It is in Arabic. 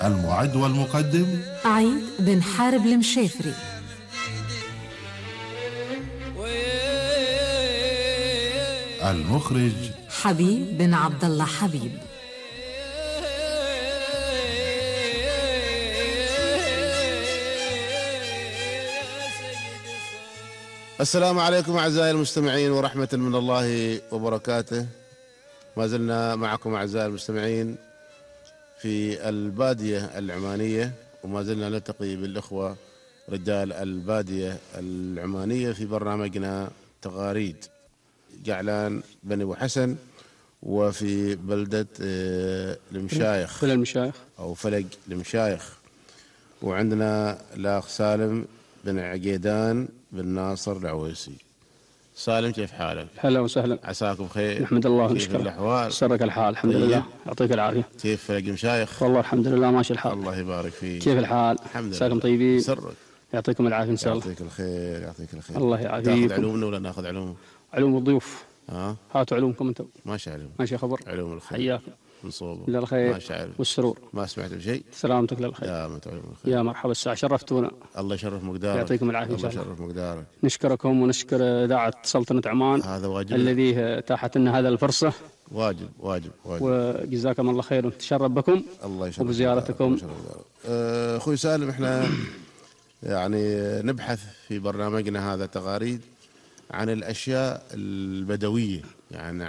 المعد والمقدم عيد بن حارب المشافري. المخرج حبيب بن عبد الله حبيب. السلام عليكم أعزائي المستمعين ورحمة من الله وبركاته. ما زلنا معكم أعزائي المستمعين في البادية العمانية، وما زلنا نلتقي بالإخوة رجال البادية العمانية في برنامجنا تغاريد جعلان بني أبو حسن، وفي بلدة المشايخ فلق المشايخ أو فلق المشايخ. وعندنا الأخ سالم بن عقيدان بن ناصر العويسي. سالم، كيف حالك؟ هلا وسهلا، عساكم بخير. نحمد الله كيف ونشكره. الأحوال؟ سرك الحال الحمد طيب. لله، يعطيك العافية. كيف فلق المشايخ؟ والله الحمد لله ماشي الحال. الله يبارك فيك. كيف الحال؟ الحمد لله. عساكم طيبين؟ سرك. يعطيكم العافية إن شاء الله. يعطيك الخير، يعطيك الخير. الله يعافيكم. تاخذ علومنا ولا ناخذ علوم؟ علوم الضيوف. هاتوا علومكم انتم. ماشي علوم. ماشي خبر. علوم الخير. حياكم. من صوبه. للخير ماشي علوم والسرور. ما سمعت بشيء. سلامتك للخير. يا مت علوم الخير. يا مرحبا، الساعة شرفتونا. الله يشرف مقدارك. يعطيكم العافية إن الله شاء الله. يشرف مقدارك. نشكركم ونشكر إذاعة سلطنة عمان، هذا واجب. الذي اتاحت لنا هذا الفرصة، واجب واجب واجب. وجزاكم الله خير ونتشرف بكم الله يشرف وبزيارتكم. اخوي سالم، احنا يعني نبحث في برنامجنا هذا تغاريد عن الاشياء البدويه، يعني